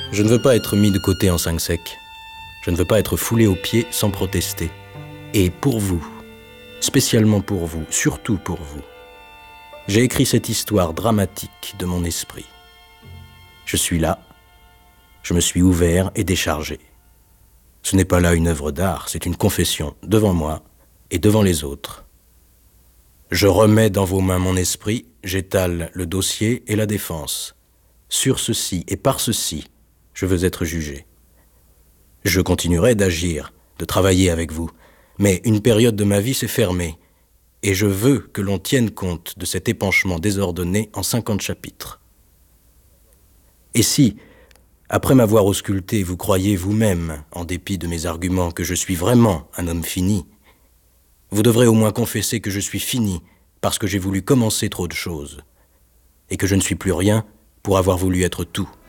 Je ne veux pas être mis de côté en 5 secs. Je ne veux pas être foulé aux pieds sans protester. Et pour vous, spécialement pour vous, surtout pour vous, j'ai écrit cette histoire dramatique de mon esprit. Je suis là, je me suis ouvert et déchargé. Ce n'est pas là une œuvre d'art, c'est une confession devant moi et devant les autres. Je remets dans vos mains mon esprit, j'étale le dossier et la défense. Sur ceci et par ceci, je veux être jugé. Je continuerai d'agir, de travailler avec vous, mais une période de ma vie s'est fermée, et je veux que l'on tienne compte de cet épanchement désordonné en 50 chapitres. Et si, après m'avoir ausculté, vous croyez vous-même, en dépit de mes arguments, que je suis vraiment un homme fini, vous devrez au moins confesser que je suis fini parce que j'ai voulu commencer trop de choses, et que je ne suis plus rien pour avoir voulu être tout.